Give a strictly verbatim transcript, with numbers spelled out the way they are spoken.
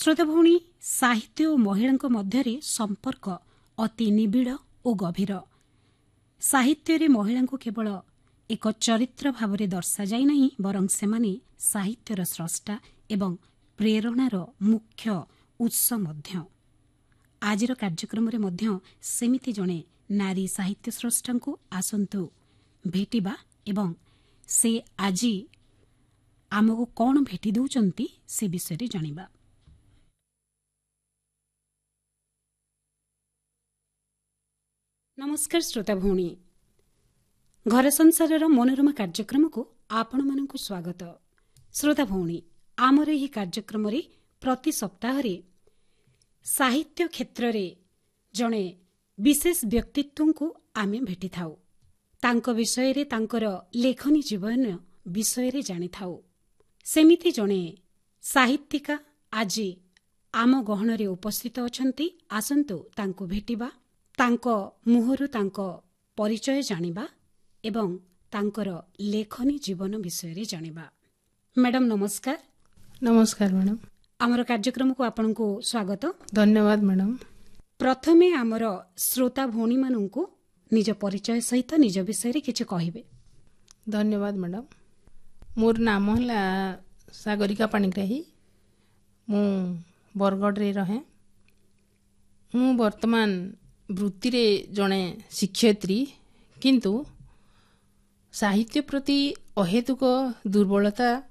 ଶ୍ରୋତା ଭଉଣୀ, ସାହିତ୍ୟ ଓ ମହିଳାଙ୍କ ମଧ୍ୟରେ ସମ୍ପର୍କ ଅତି ନିବିଡ଼ ଓ ଗଭୀର। ସାହିତ୍ୟରେ ମହିଳାଙ୍କୁ କେବଳ ଏକ ଚରିତ୍ର ଭାବରେ ଦର୍ଶାଯାଇ ନାହିଁ, ବରଂ ସେମାନେ ସାହିତ୍ୟର ସ୍ରଷ୍ଟା ଏବଂ ପ୍ରେରଣାର ମୁଖ୍ୟ ଉତ୍ସ ମଧ୍ୟ। ଆଜିର କାର୍ଯ୍ୟକ୍ରମରେ ମଧ୍ୟ ସେମିତି ଜଣେ ନାରୀ ସାହିତ୍ୟ ସ୍ରଷ୍ଟାଙ୍କୁ ଆସନ୍ତୁ ଭେଟିବା ଏବଂ ସେ ଆଜି ଆମକୁ କ'ଣ ଭେଟି ଦେଉଛନ୍ତି ସେ ବିଷୟରେ ଜାଣିବା। ନମସ୍କାର ଶ୍ରୋତା ଭଉଣୀ, ଘର ସଂସାରର ମନୋରମା କାର୍ଯ୍ୟକ୍ରମକୁ ଆପଣମାନଙ୍କୁ ସ୍ୱାଗତ। ଶ୍ରୋତା ଭଉଣୀ, ଆମର ଏହି କାର୍ଯ୍ୟକ୍ରମରେ ପ୍ରତି ସପ୍ତାହରେ ସାହିତ୍ୟ କ୍ଷେତ୍ରରେ ଜଣେ ବିଶେଷ ବ୍ୟକ୍ତିତ୍ୱଙ୍କୁ ଆମେ ଭେଟିଥାଉ। ତାଙ୍କ ବିଷୟରେ, ତାଙ୍କର ଲେଖନୀ ଜୀବନ ବିଷୟରେ ଜାଣିଥାଉ। ସେମିତି ଜଣେ ସାହିତ୍ୟିକା ଆଜି ଆମ ଗହଣରେ ଉପସ୍ଥିତ ଅଛନ୍ତି। ଆସନ୍ତୁ ତାଙ୍କୁ ଭେଟିବା, ତାଙ୍କ ମୁହଁରୁ ତାଙ୍କ ପରିଚୟ ଜାଣିବା ଏବଂ ତାଙ୍କର ଲେଖନୀ ଜୀବନ ବିଷୟରେ ଜାଣିବା। ମ୍ୟାଡାମ ନମସ୍କାର। ନମସ୍କାର ମ୍ୟାଡ଼ାମ। ଆମର କାର୍ଯ୍ୟକ୍ରମକୁ ଆପଣଙ୍କୁ ସ୍ୱାଗତ। ଧନ୍ୟବାଦ ମ୍ୟାଡ଼ାମ। ପ୍ରଥମେ ଆମର ଶ୍ରୋତା ଭଉଣୀମାନଙ୍କୁ ନିଜ ପରିଚୟ ସହିତ ନିଜ ବିଷୟରେ କିଛି କହିବେ। ଧନ୍ୟବାଦ ମ୍ୟାଡ଼ାମ। ମୋର ନାମ ହେଲା ସାଗରିକା ପାଣିଗ୍ରାହୀ। ମୁଁ ବରଗଡ଼ରେ ରହେ। ମୁଁ ବର୍ତ୍ତମାନ ବୃତ୍ତିରେ ଜଣେ ଶିକ୍ଷୟିତ୍ରୀ, କିନ୍ତୁ ସାହିତ୍ୟ ପ୍ରତି ଅହେତୁକ ଦୁର୍ବଳତା